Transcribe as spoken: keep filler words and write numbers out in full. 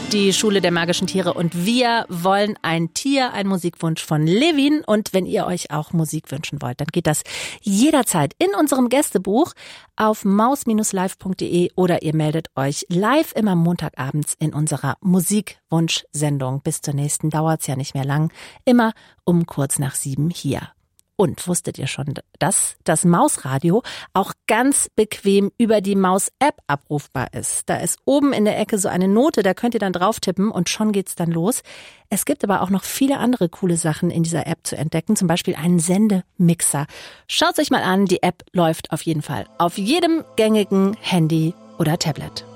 die Schule der magischen Tiere und wir wollen ein Tier, ein Musikwunsch von Levin. Und wenn ihr euch auch Musik wünschen wollt, dann geht das jederzeit in unserem Gästebuch auf maus Bindestrich live Punkt de oder ihr meldet euch live immer montagabends in unserer Musikwunsch-Sendung. Bis zur nächsten dauert's ja nicht mehr lang, immer um kurz nach sieben hier. Und wusstet ihr schon, dass das Mausradio auch ganz bequem über die Maus-App abrufbar ist? Da ist oben in der Ecke so eine Note, da könnt ihr dann drauf tippen und schon geht's dann los. Es gibt aber auch noch viele andere coole Sachen in dieser App zu entdecken, zum Beispiel einen Sendemixer. Schaut's euch mal an, die App läuft auf jeden Fall auf jedem gängigen Handy oder Tablet.